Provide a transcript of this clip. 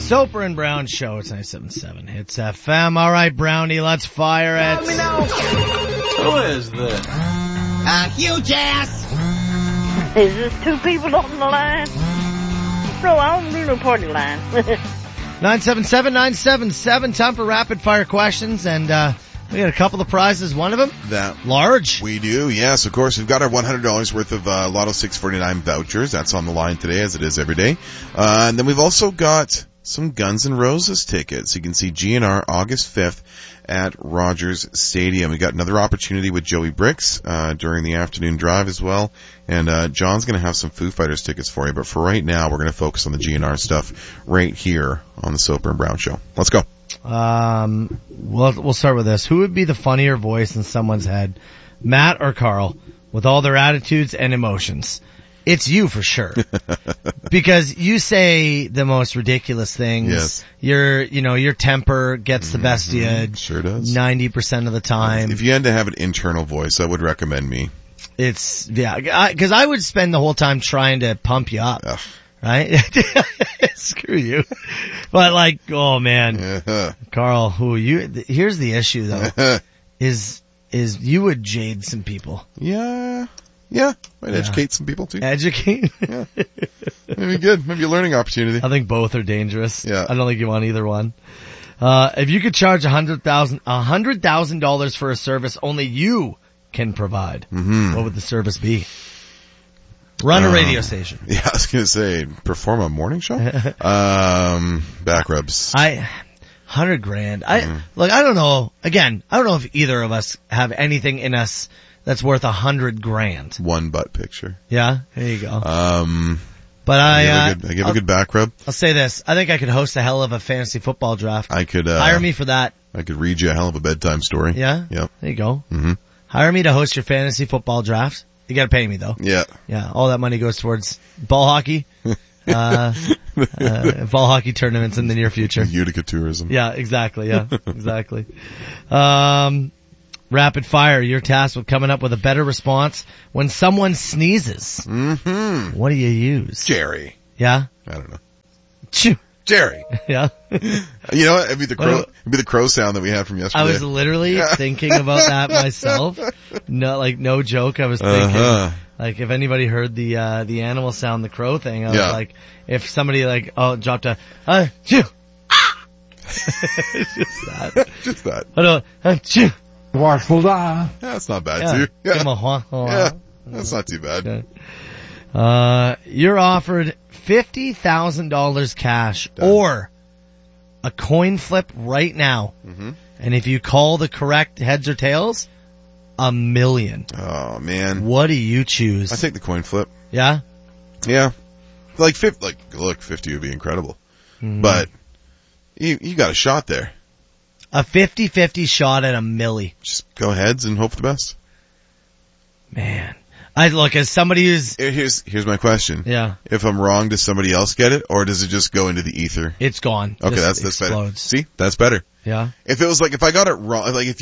Soper and Brown Show. It's 97.7 Hits FM. All right, Brownie, let's fire it. Let me know. Who is this? Huge ass. Is this two people on the line? No, I don't do no party line. 977-977. Time for rapid fire questions, and we got a couple of prizes. One of them, that large. We do, yes. Of course, we've got our $100 worth of Lotto 649 vouchers. That's on the line today, as it is every day. And then we've also got some Guns N' Roses tickets. You can see GNR August 5th at Rogers Stadium. We got another opportunity with Joey Bricks during the afternoon drive as well. And John's going to have some Foo Fighters tickets for you. But for right now, we're going to focus on the GNR stuff right here on the Soper and Brown Show. Let's go. We'll start with this. Who would be the funnier voice in someone's head, Matt or Carl, with all their attitudes and emotions? It's you for sure. Because you say the most ridiculous things. Yes. Your temper gets the best of you. Sure does. 90% of the time. If you had to have an internal voice, I would recommend me. Because I would spend the whole time trying to pump you up. Ugh. Right? Screw you. But oh man. Carl, here's the issue though, is you would jade some people. Yeah, might educate some people too. Educate? Yeah. Maybe good. Maybe a learning opportunity. I think both are dangerous. Yeah. I don't think you want either one. If you could charge $100,000 for a service only you can provide, what would the service be? Run a radio station. Yeah, I was gonna say, perform a morning show? Back rubs. $100,000. I don't know. Again, I don't know if either of us have anything in us that's worth $100,000. One butt picture. Yeah, there you go. But I give a good back rub. I'll say this. I think I could host a hell of a fantasy football draft. I could, hire me for that. I could read you a hell of a bedtime story. Yeah? Yep. There you go. Mm-hmm. Hire me to host your fantasy football draft. You gotta pay me though. Yeah. Yeah. All that money goes towards ball hockey, ball hockey tournaments in the near future. Utica tourism. Yeah, exactly. Yeah, exactly. Rapid fire. You're tasked with coming up with a better response when someone sneezes. Mm-hmm. What do you use? Jerry. Yeah? I don't know. Chew. Jerry. Yeah. You know what? It'd be the crow. It'd be the crow sound that we had from yesterday. I was literally thinking about that myself. No joke. I was thinking, if anybody heard the animal sound, the crow thing, I was like, if somebody dropped a, chew. Just that. Just that. Chew. Watchful da. Yeah, that's not bad too. Yeah. Give him a Yeah. That's not too bad. Okay. You're offered $50,000 cash or a coin flip right now. Mm-hmm. And if you call the correct heads or tails, $1 million. Oh man. What do you choose? I take the coin flip. Yeah? Yeah. 50 would be incredible. Mm-hmm. But you got a shot there. A 50-50 shot at $1 million. Just go heads and hope for the best. Man. As somebody who's... Here's my question. Yeah. If I'm wrong, does somebody else get it, or does it just go into the ether? It's gone. Okay, that's better. See? That's better. Yeah. If it was if I got it wrong, if